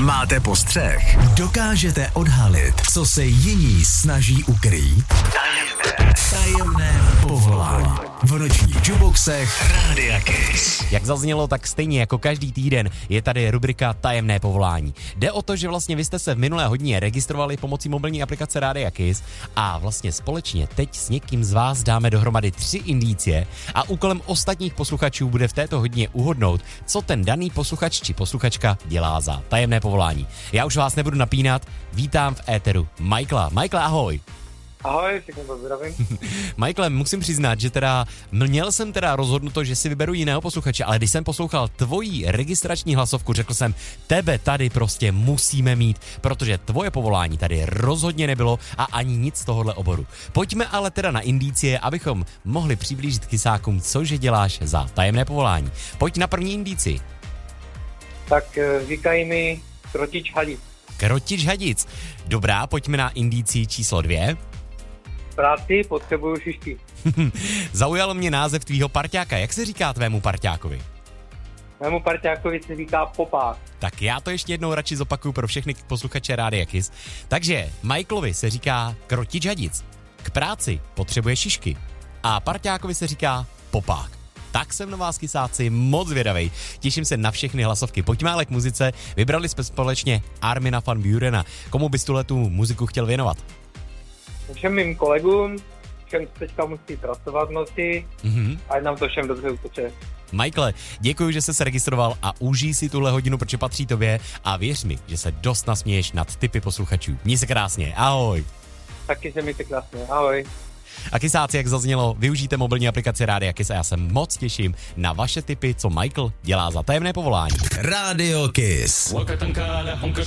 Máte postřeh? Dokážete odhalit, co se jiní snaží ukrýt? Tajemné povolání. V nočních juboxech Rádia Kiss. Jak zaznělo, tak stejně jako každý týden je tady rubrika Tajemné povolání. Jde o to, že vlastně vy jste se v minulé hodině registrovali pomocí mobilní aplikace Rádia Kiss a vlastně společně teď s někým z vás dáme dohromady 3 indicie a úkolem ostatních posluchačů bude v této hodině uhodnout, co ten daný posluchač či posluchačka dělá za tajemné povolání. Já už vás nebudu napínat, vítám v éteru Michaela. Michael, ahoj. Ahoj, všechno pozdravím. Michael, musím přiznat, že měl jsem rozhodnuto, že si vyberu jiného posluchače, ale když jsem poslouchal tvoji registrační hlasovku, řekl jsem, tebe tady prostě musíme mít, protože tvoje povolání tady rozhodně nebylo a ani nic z tohohle oboru. Pojďme ale na indicie, abychom mohli přiblížit kysákům, cože děláš za tajemné povolání. Pojď na první indici. Tak říkají mi krotič hadic. Krotič hadic. Dobrá, pojďme na indici číslo 2. Práci potřebuju šišky. Zaujalo mě název tvýho parťáka. Jak se říká tvému parťákovi? Mému parťákovi se říká popák. Tak já to ještě jednou radši zopakuju pro všechny posluchače Rádia Kiss. Takže Michaelovi se říká krotič hadic. K práci potřebuje šišky. A parťákovi se říká popák. Tak jsem na vás, kysáci, moc zvědavej. Těším se na všechny hlasovky. Pojďme ale k muzice. Vybrali jsme společně Armina van Burena. Komu bys tuhletu muziku chtěl věnovat? Všem mým kolegům, všem teďka musí pracovat v noci a nám to všem dobře uteče. Michaele, děkuji, že jsi se registroval a užij si tuhle hodinu, protože patří tobě a věř mi, že se dost nasměješ nad tipy posluchačů. Měj se krásně, ahoj. Taky se mějte krásně, ahoj. A kysáci, jak zaznělo, využijte mobilní aplikaci Rádia Kiss a já se moc těším na vaše tipy, co Michael dělá za tajemné povolání. Rádio Kiss.